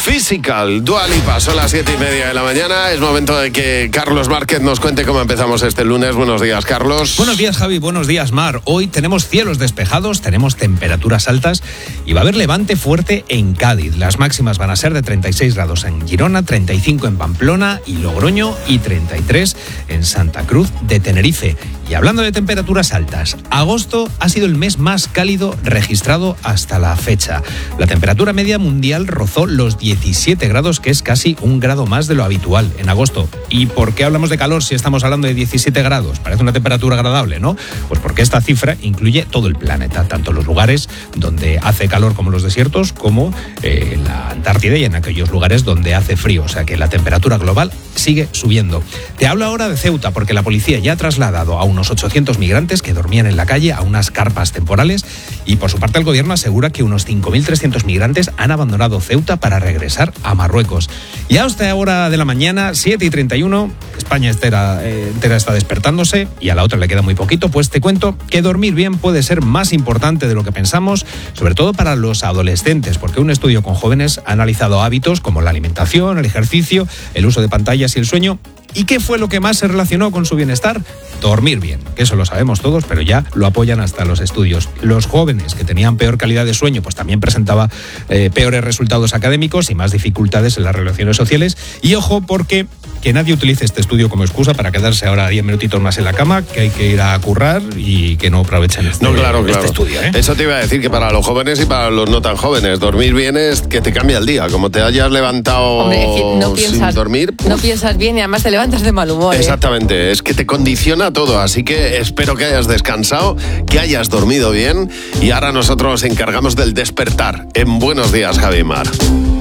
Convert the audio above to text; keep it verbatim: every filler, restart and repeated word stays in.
Physical, Dua Lipa, son las siete y media de la mañana. Es momento de que Carlos Márquez nos cuente cómo empezamos este lunes. Buenos días, Carlos. Buenos días, Javi. Buenos días, Mar. Hoy tenemos cielos despejados, tenemos temperaturas altas y va a haber levante fuerte en Cádiz. Las máximas van a ser de treinta y seis grados en Girona, treinta y cinco en Pamplona y Logroño y treinta y tres en Santa Cruz de Tenerife. Y hablando de temperaturas altas, agosto ha sido el mes más cálido registrado hasta la fecha. La temperatura media mundial rozó los diecisiete grados, que es casi un grado más de lo habitual en agosto. ¿Y por qué hablamos de calor si estamos hablando de diecisiete grados? Parece una temperatura agradable, ¿no? Pues porque esta cifra incluye todo el planeta, tanto los lugares donde hace calor como los desiertos, como eh, la Antártida y en aquellos lugares donde hace frío. O sea que la temperatura global sigue subiendo. Te hablo ahora de Ceuta porque la policía ya ha trasladado a unos ochocientos migrantes que dormían en la calle a unas carpas temporales y por su parte el gobierno asegura que unos cinco mil trescientos migrantes han abandonado Ceuta para regresar a Marruecos. Y a esta hora de la mañana, siete y treinta y uno, España entera, eh, entera está despertándose y a la otra le queda muy poquito, pues te cuento que dormir bien puede ser más importante de lo que pensamos, sobre todo para los adolescentes, porque un estudio con jóvenes ha analizado hábitos como la alimentación, el ejercicio, el uso de pantallas y el sueño. ¿Y qué fue lo que más se relacionó con su bienestar? Dormir bien, que eso lo sabemos todos, pero ya lo apoyan hasta los estudios. Los jóvenes que tenían peor calidad de sueño, pues también presentaba eh, peores resultados académicos y más dificultades en las relaciones sociales. Y ojo, porque que nadie utilice este estudio como excusa para quedarse ahora diez minutitos más en la cama, que hay que ir a currar y que no aprovechen este, no, claro, claro. este estudio. ¿eh? Eso te iba a decir, que para los jóvenes y para los no tan jóvenes, dormir bien es que te cambia el día. Como te hayas levantado Hombre, es que no piensas, sin dormir... No piensas bien y además te levantas de mal humor. Exactamente, ¿eh? Es que te condiciona todo, así que espero que hayas descansado, que hayas dormido bien y ahora nosotros nos encargamos del despertar. En Buenos Días, Javi Mar.